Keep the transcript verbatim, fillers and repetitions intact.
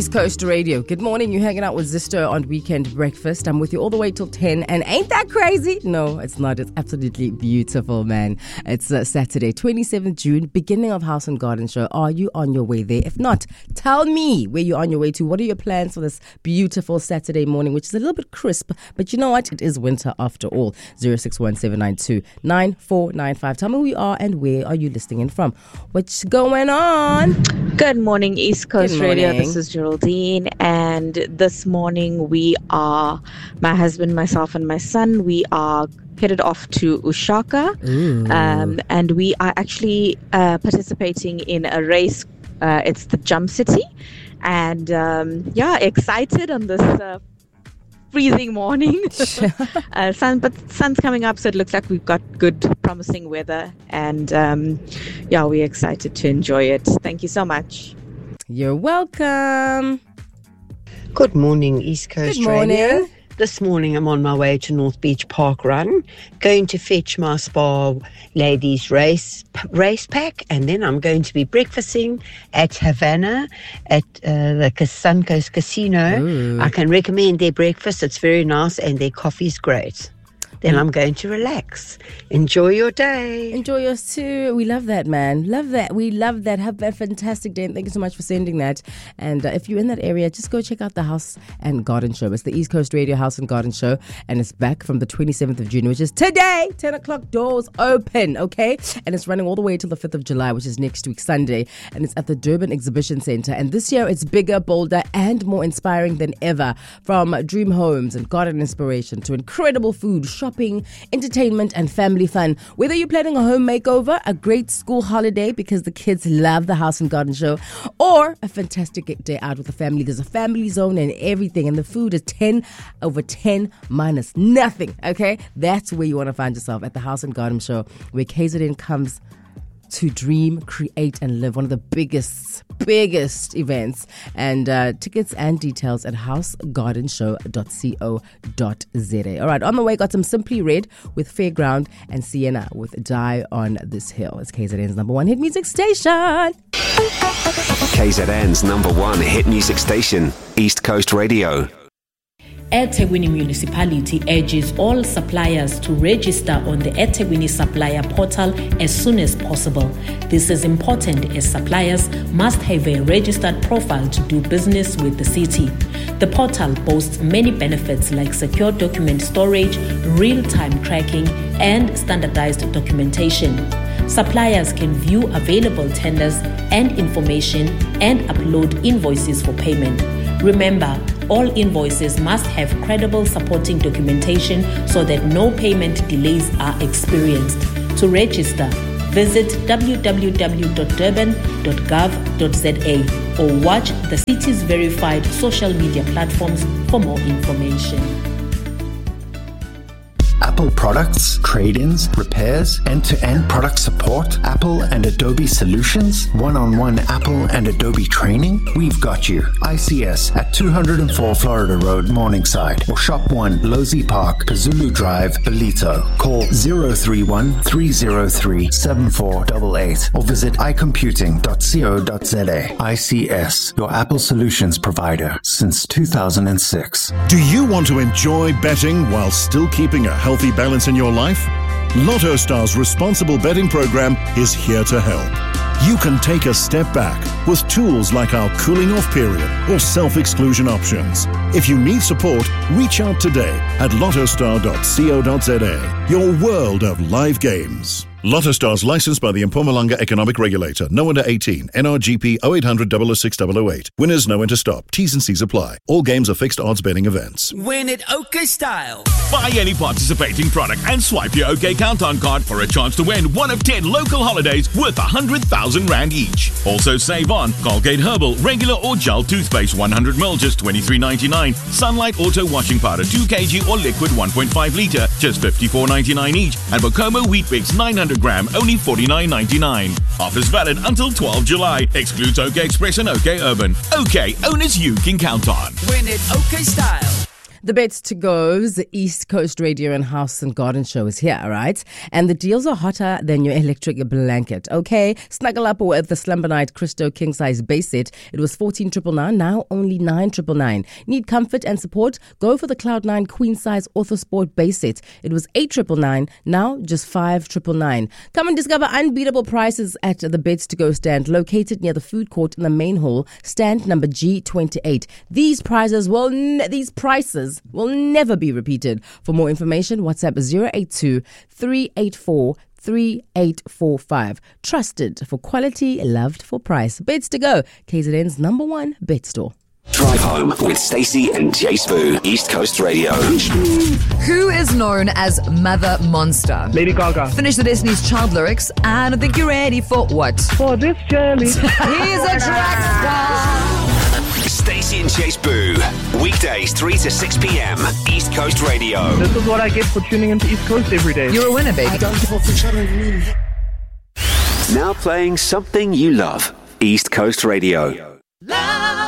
East Coast Radio. Good morning. You're hanging out with Zisto on Weekend Breakfast. I'm with you all the way till ten. And ain't that crazy? No, it's not. It's absolutely beautiful, man. It's uh, Saturday, twenty-seventh of June, beginning of House and Garden Show. Are you on your way there? If not, tell me where you're on your way to. What are your plans for this beautiful Saturday morning, which is a little bit crisp, but you know what? It is winter after all. zero six one seven nine two nine four nine five. Tell me who you are and where are you listening in from. What's going on? Good morning, East Coast Good Radio. morning. This is Geraldine, and this morning we are, my husband, myself, and my son, we are headed off to Ushaka, um, and we are actually uh, participating in a race. Uh, it's the Jump City, and um, yeah, excited on this uh, freezing morning. uh, sun, but sun's coming up, so it looks like we've got good, promising weather, and um, yeah, we're excited to enjoy it. Thank you so much. You're welcome. Good morning, East Coast Good morning. Radio. This morning I'm on my way to North Beach Park Run, going to fetch my Spa Ladies race race pack, and then I'm going to be breakfasting at Havana at uh, the Suncoast Casino. Ooh. I can recommend their breakfast. It's very nice and their coffee's great. Then I'm going to relax. Enjoy your day. Enjoy yours too. We love that, man. Love that. We love that. Have a fantastic day. And thank you so much for sending that. And uh, if you're in that area, just go check out the House and Garden Show. It's the East Coast Radio House and Garden Show. And it's back from the twenty-seventh of June, which is today. ten o'clock, doors open, okay? And it's running all the way till the fifth of July, which is next week, Sunday. And it's at the Durban Exhibition Centre. And this year, it's bigger, bolder, and more inspiring than ever. From dream homes and garden inspiration to incredible food, shopping, entertainment, and family fun. Whether you're planning a home makeover, a great school holiday because the kids love the House and Garden Show, or a fantastic day out with the family, there's a family zone and everything, and the food is ten over ten minus nothing, okay? That's where you want to find yourself, at the House and Garden Show, where K Z N comes to dream, create, and live. One of the biggest, biggest events. And uh, tickets and details at house garden show dot co dot za. All right, on the way, got some Simply Red with Fairground and Sienna with Die on This Hill. It's K Z N's number one hit music station. K Z N's number one hit music station, East Coast Radio. eThekwini Municipality urges all suppliers to register on the eThekwini Supplier Portal as soon as possible. This is important as suppliers must have a registered profile to do business with the city. The portal boasts many benefits like secure document storage, real-time tracking, and standardized documentation. Suppliers can view available tenders and information and upload invoices for payment. Remember, all invoices must have credible supporting documentation so that no payment delays are experienced. To register, visit w w w dot durban dot gov dot za or watch the city's verified social media platforms for more information. Apple products, trade-ins, repairs, end-to-end product support, Apple and Adobe solutions, one-on-one Apple and Adobe training, we've got you. I C S at two oh four Florida Road, Morningside, or Shop one, Losey Park, Kazulu Drive, Belito. Call zero three one, three zero three, seven four eight eight or visit i computing dot co dot za. I C S, your Apple solutions provider since two thousand six. Do you want to enjoy betting while still keeping a healthy balance in your life? Lotto Star's responsible betting program is here to help. You can take a step back with tools like our cooling off period or self-exclusion options. If you need support, reach out today at lottostar dot co dot za, your world of live games. Lotto Stars licensed by the Mpumalanga Economic Regulator. No under eighteen. N R G P oh eight hundred, double oh six, double oh eight. Winners know when to stop. T's and C's apply. All games are fixed odds betting events. Win it OK style. Buy any participating product and swipe your OK Countdown card for a chance to win one of ten local holidays worth one hundred thousand rand each. Also save on Colgate Herbal, regular or gel toothpaste one hundred milliliters, just twenty-three ninety-nine. Sunlight Auto washing powder two kilograms or liquid one point five litre, just fifty-four ninety-nine each. And Bocomo Wheat Bix nine hundred gram, only forty-nine ninety-nine. Offers valid until twelfth of July. Excludes OK Express and OK Urban. OK, owners you can count on. Win it OK style. The Bets to Go's the East Coast Radio and House and Garden Show is here, right? And the deals are hotter than your electric blanket, okay? Snuggle up with the Slumber Night Christo King Size Base Set. It was fourteen nine nine nine, now only nine nine nine nine. Need comfort and support? Go for the Cloud nine Queen Size Author Sport Base Set. It was eight nine nine nine, now just five nine nine nine. Come and discover unbeatable prices at the Bets to Go stand located near the food court in the main hall, stand number G twenty-eight. These prizes will ne- these prices will never be repeated. For more information, WhatsApp zero eight two, three eight four, three eight four five. Trusted for quality, loved for price. Bets to Go, K Z N's number one bet store. Drive home with Stacey and Jay Spoo, East Coast Radio. Who is known as Mother Monster? Lady Gaga. Finish the Destiny's Child lyrics, and I think you're ready for what? For this journey. He's a track star. Stacey and Jay Spoo, weekdays three to six p.m. East Coast Radio. This is what I get for tuning into East Coast every day. You're a winner, baby. Now playing something you love. East Coast Radio.